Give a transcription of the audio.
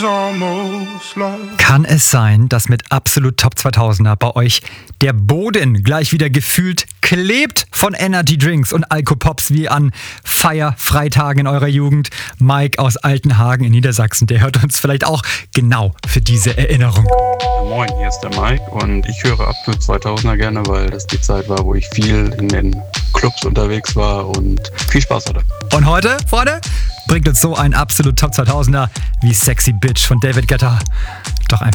Kann es sein, dass mit Absolut Top 2000er bei euch der Boden gleich wieder gefühlt klebt von Energy Drinks und Alkopops wie an Feierfreitagen in eurer Jugend? Mike aus Altenhagen in Niedersachsen, der hört uns vielleicht auch genau für diese Erinnerung. Moin, hier ist der Mike und ich höre Absolut 2000er gerne, weil das die Zeit war, wo ich viel in den Clubs unterwegs war und viel Spaß hatte. Und heute, Freunde, bringt uns so ein Absolut Top 2000er wie Sexy Bitch von David Guetta doch einfach